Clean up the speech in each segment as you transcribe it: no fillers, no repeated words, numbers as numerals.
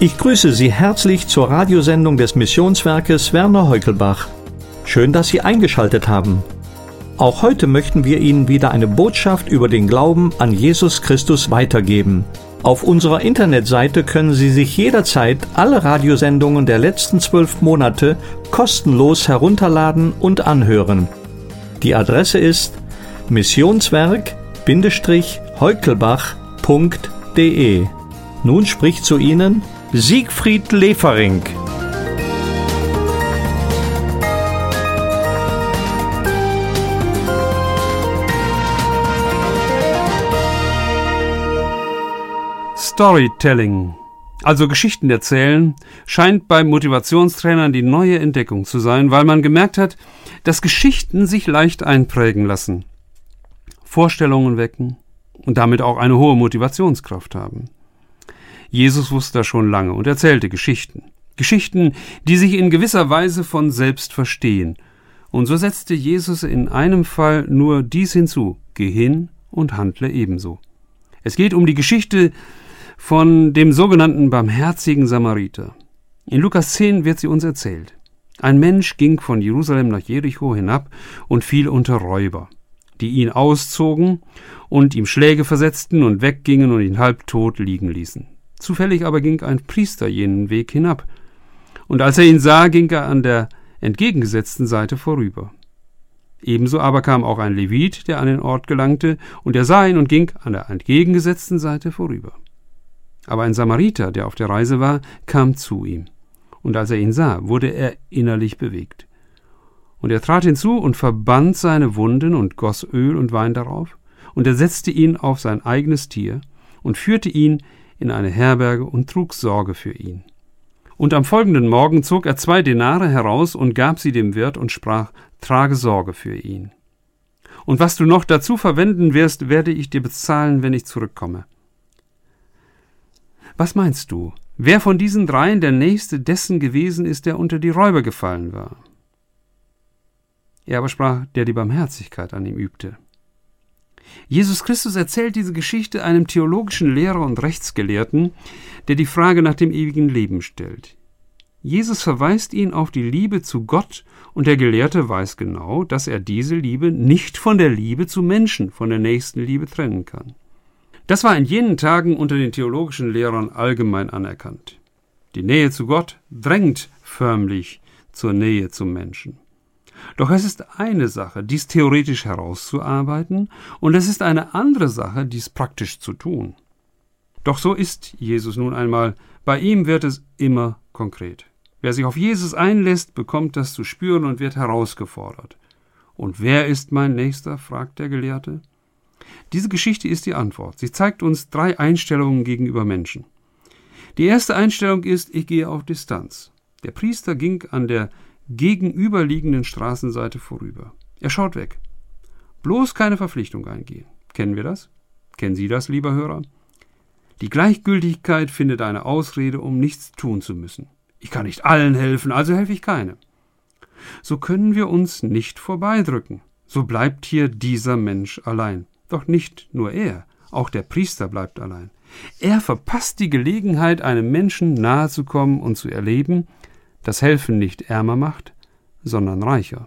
Ich grüße Sie herzlich zur Radiosendung des Missionswerkes Werner Heukelbach. Schön, dass Sie eingeschaltet haben. Auch heute möchten wir Ihnen wieder eine Botschaft über den Glauben an Jesus Christus weitergeben. Auf unserer Internetseite können Sie sich jederzeit alle Radiosendungen der letzten 12 Monate kostenlos herunterladen und anhören. Die Adresse ist missionswerk-heukelbach.de. Nun spricht zu Ihnen Siegfried Lefering. Storytelling, also Geschichten erzählen, scheint bei Motivationstrainern die neue Entdeckung zu sein, weil man gemerkt hat, dass Geschichten sich leicht einprägen lassen, Vorstellungen wecken und damit auch eine hohe Motivationskraft haben. Jesus wusste das schon lange und erzählte Geschichten. Geschichten, die sich in gewisser Weise von selbst verstehen. Und so setzte Jesus in einem Fall nur dies hinzu: Geh hin und handle ebenso. Es geht um die Geschichte von dem sogenannten barmherzigen Samariter. In Lukas 10 wird sie uns erzählt. Ein Mensch ging von Jerusalem nach Jericho hinab und fiel unter Räuber, die ihn auszogen und ihm Schläge versetzten und weggingen und ihn halbtot liegen ließen. Zufällig aber ging ein Priester jenen Weg hinab, und als er ihn sah, ging er an der entgegengesetzten Seite vorüber. Ebenso aber kam auch ein Levit, der an den Ort gelangte, und er sah ihn und ging an der entgegengesetzten Seite vorüber. Aber ein Samariter, der auf der Reise war, kam zu ihm, und als er ihn sah, wurde er innerlich bewegt. Und er trat hinzu und verband seine Wunden und goss Öl und Wein darauf, und er setzte ihn auf sein eigenes Tier und führte ihn in eine Herberge und trug Sorge für ihn. Und am folgenden Morgen zog er 2 Denare heraus und gab sie dem Wirt und sprach: Trage Sorge für ihn. Und was du noch dazu verwenden wirst, werde ich dir bezahlen, wenn ich zurückkomme. Was meinst du, wer von diesen 3 der Nächste dessen gewesen ist, der unter die Räuber gefallen war? Er aber sprach, der die Barmherzigkeit an ihm übte. Jesus Christus erzählt diese Geschichte einem theologischen Lehrer und Rechtsgelehrten, der die Frage nach dem ewigen Leben stellt. Jesus verweist ihn auf die Liebe zu Gott, und der Gelehrte weiß genau, dass er diese Liebe nicht von der Liebe zu Menschen, von der Nächstenliebe trennen kann. Das war in jenen Tagen unter den theologischen Lehrern allgemein anerkannt. Die Nähe zu Gott drängt förmlich zur Nähe zum Menschen. Doch es ist eine Sache, dies theoretisch herauszuarbeiten, und es ist eine andere Sache, dies praktisch zu tun. Doch so ist Jesus nun einmal. Bei ihm wird es immer konkret. Wer sich auf Jesus einlässt, bekommt das zu spüren und wird herausgefordert. Und wer ist mein Nächster? Fragt der Gelehrte. Diese Geschichte ist die Antwort. Sie zeigt uns 3 Einstellungen gegenüber Menschen. Die erste Einstellung ist: Ich gehe auf Distanz. Der Priester ging an der gegenüberliegenden Straßenseite vorüber. Er schaut weg. Bloß keine Verpflichtung eingehen. Kennen wir das? Kennen Sie das, lieber Hörer? Die Gleichgültigkeit findet eine Ausrede, um nichts tun zu müssen. Ich kann nicht allen helfen, also helfe ich keinem. So können wir uns nicht vorbeidrücken. So bleibt hier dieser Mensch allein. Doch nicht nur er, auch der Priester bleibt allein. Er verpasst die Gelegenheit, einem Menschen nahe zu kommen und zu erleben, dass Helfen nicht ärmer macht, sondern reicher.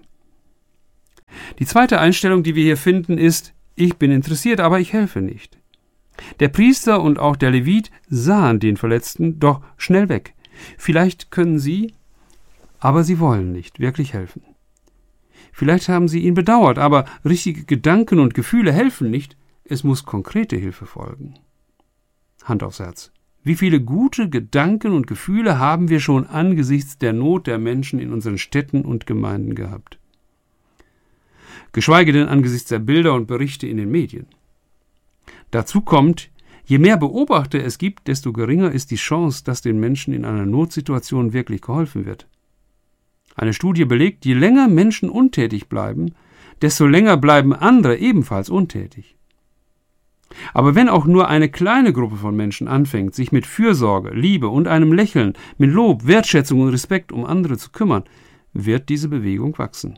Die zweite Einstellung, die wir hier finden, ist: Ich bin interessiert, aber ich helfe nicht. Der Priester und auch der Levit sahen den Verletzten, doch schnell weg. Vielleicht können sie, aber sie wollen nicht wirklich helfen. Vielleicht haben sie ihn bedauert, aber richtige Gedanken und Gefühle helfen nicht. Es muss konkrete Hilfe folgen. Hand aufs Herz. Wie viele gute Gedanken und Gefühle haben wir schon angesichts der Not der Menschen in unseren Städten und Gemeinden gehabt? Geschweige denn angesichts der Bilder und Berichte in den Medien. Dazu kommt, je mehr Beobachter es gibt, desto geringer ist die Chance, dass den Menschen in einer Notsituation wirklich geholfen wird. Eine Studie belegt, je länger Menschen untätig bleiben, desto länger bleiben andere ebenfalls untätig. Aber wenn auch nur eine kleine Gruppe von Menschen anfängt, sich mit Fürsorge, Liebe und einem Lächeln, mit Lob, Wertschätzung und Respekt um andere zu kümmern, wird diese Bewegung wachsen.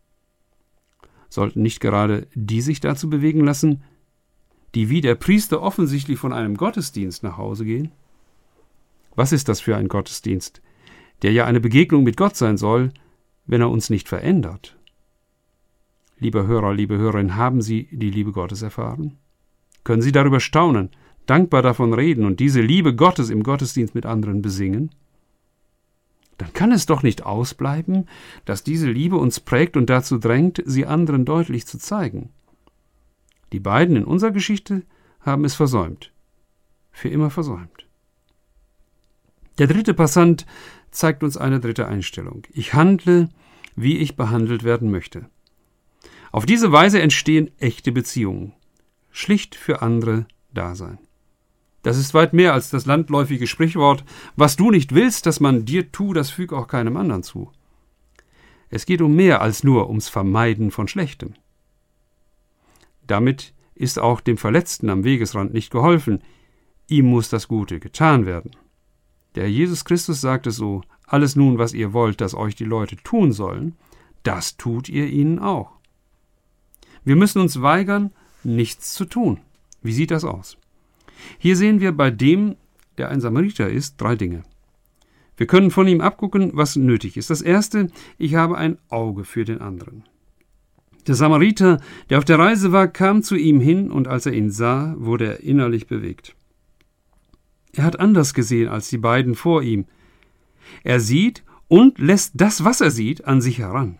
Sollten nicht gerade die sich dazu bewegen lassen, die wie der Priester offensichtlich von einem Gottesdienst nach Hause gehen? Was ist das für ein Gottesdienst, der ja eine Begegnung mit Gott sein soll, wenn er uns nicht verändert? Lieber Hörer, liebe Hörerin, haben Sie die Liebe Gottes erfahren? Können Sie darüber staunen, dankbar davon reden und diese Liebe Gottes im Gottesdienst mit anderen besingen? Dann kann es doch nicht ausbleiben, dass diese Liebe uns prägt und dazu drängt, sie anderen deutlich zu zeigen. Die beiden in unserer Geschichte haben es versäumt. Für immer versäumt. Der dritte Passant zeigt uns eine dritte Einstellung. Ich handle, wie ich behandelt werden möchte. Auf diese Weise entstehen echte Beziehungen. Schlicht für andere da sein. Das ist weit mehr als das landläufige Sprichwort, was du nicht willst, dass man dir tut, das füg auch keinem anderen zu. Es geht um mehr als nur ums Vermeiden von Schlechtem. Damit ist auch dem Verletzten am Wegesrand nicht geholfen. Ihm muss das Gute getan werden. Der Jesus Christus sagte so: Alles nun, was ihr wollt, dass euch die Leute tun sollen, das tut ihr ihnen auch. Wir müssen uns weigern, nichts zu tun. Wie sieht das aus? Hier sehen wir bei dem, der ein Samariter ist, 3 Dinge. Wir können von ihm abgucken, was nötig ist. Das erste: Ich habe ein Auge für den anderen. Der Samariter, der auf der Reise war, kam zu ihm hin, und als er ihn sah, wurde er innerlich bewegt. Er hat anders gesehen als die beiden vor ihm. Er sieht und lässt das, was er sieht, an sich heran.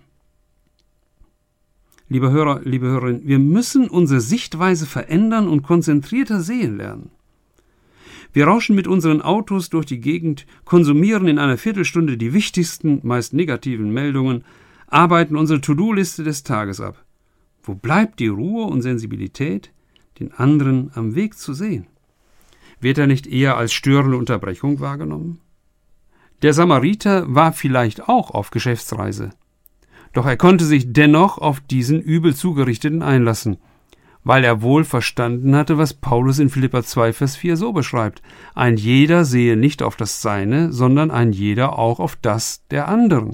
Lieber Hörer, liebe Hörerin, wir müssen unsere Sichtweise verändern und konzentrierter sehen lernen. Wir rauschen mit unseren Autos durch die Gegend, konsumieren in einer Viertelstunde die wichtigsten, meist negativen Meldungen, arbeiten unsere To-Do-Liste des Tages ab. Wo bleibt die Ruhe und Sensibilität, den anderen am Weg zu sehen? Wird er nicht eher als störende Unterbrechung wahrgenommen? Der Samariter war vielleicht auch auf Geschäftsreise. Doch er konnte sich dennoch auf diesen übel zugerichteten einlassen, weil er wohl verstanden hatte, was Paulus in Philipper 2, Vers 4 so beschreibt: Ein jeder sehe nicht auf das Seine, sondern ein jeder auch auf das der anderen.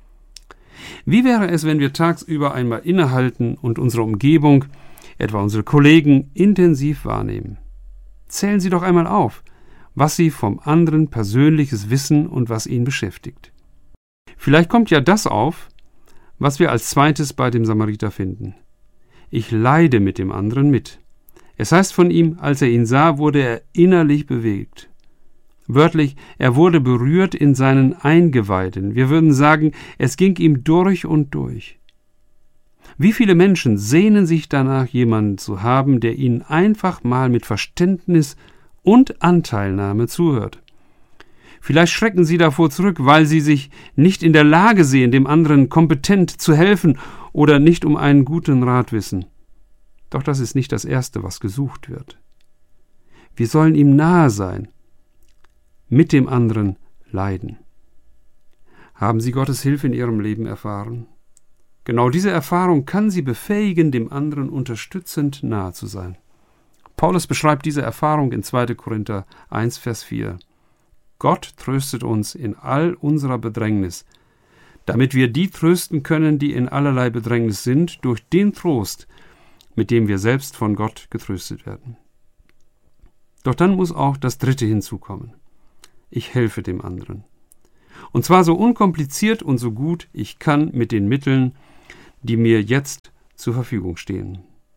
Wie wäre es, wenn wir tagsüber einmal innehalten und unsere Umgebung, etwa unsere Kollegen, intensiv wahrnehmen? Zählen Sie doch einmal auf, was Sie vom anderen Persönliches wissen und was ihn beschäftigt. Vielleicht kommt ja das auf, was wir als zweites bei dem Samariter finden. Ich leide mit dem anderen mit. Es heißt von ihm, als er ihn sah, wurde er innerlich bewegt. Wörtlich, er wurde berührt in seinen Eingeweiden. Wir würden sagen, es ging ihm durch und durch. Wie viele Menschen sehnen sich danach, jemanden zu haben, der ihnen einfach mal mit Verständnis und Anteilnahme zuhört. Vielleicht schrecken sie davor zurück, weil sie sich nicht in der Lage sehen, dem anderen kompetent zu helfen oder nicht um einen guten Rat wissen. Doch das ist nicht das Erste, was gesucht wird. Wir sollen ihm nahe sein, mit dem anderen leiden. Haben Sie Gottes Hilfe in Ihrem Leben erfahren? Genau diese Erfahrung kann Sie befähigen, dem anderen unterstützend nahe zu sein. Paulus beschreibt diese Erfahrung in 2. Korinther 1, Vers 4. Gott tröstet uns in all unserer Bedrängnis, damit wir die trösten können, die in allerlei Bedrängnis sind, durch den Trost, mit dem wir selbst von Gott getröstet werden. Doch dann muss auch das Dritte hinzukommen. Ich helfe dem anderen. Und zwar so unkompliziert und so gut ich kann mit den Mitteln, die mir jetzt zur Verfügung stehen.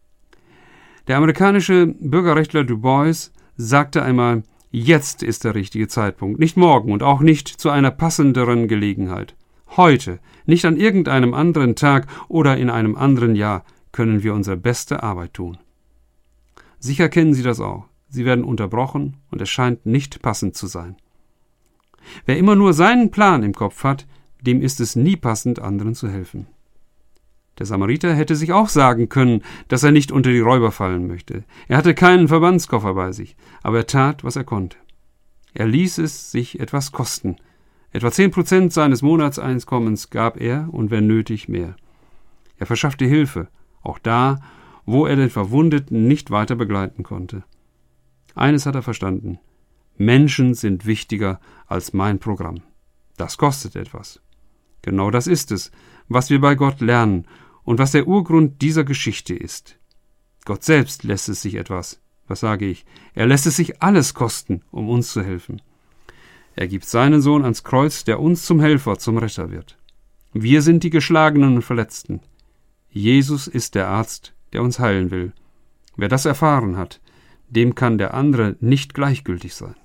Der amerikanische Bürgerrechtler Du Bois sagte einmal: Jetzt ist der richtige Zeitpunkt, nicht morgen und auch nicht zu einer passenderen Gelegenheit. Heute, nicht an irgendeinem anderen Tag oder in einem anderen Jahr, können wir unsere beste Arbeit tun. Sicher kennen Sie das auch. Sie werden unterbrochen und es scheint nicht passend zu sein. Wer immer nur seinen Plan im Kopf hat, dem ist es nie passend, anderen zu helfen. Der Samariter hätte sich auch sagen können, dass er nicht unter die Räuber fallen möchte. Er hatte keinen Verbandskoffer bei sich, aber er tat, was er konnte. Er ließ es sich etwas kosten. Etwa 10% seines Monatseinkommens gab er und wenn nötig mehr. Er verschaffte Hilfe, auch da, wo er den Verwundeten nicht weiter begleiten konnte. Eines hat er verstanden: Menschen sind wichtiger als mein Programm. Das kostet etwas. Genau das ist es, was wir bei Gott lernen und was der Urgrund dieser Geschichte ist. Gott selbst lässt es sich etwas, was sage ich, er lässt es sich alles kosten, um uns zu helfen. Er gibt seinen Sohn ans Kreuz, der uns zum Helfer, zum Retter wird. Wir sind die Geschlagenen und Verletzten. Jesus ist der Arzt, der uns heilen will. Wer das erfahren hat, dem kann der andere nicht gleichgültig sein.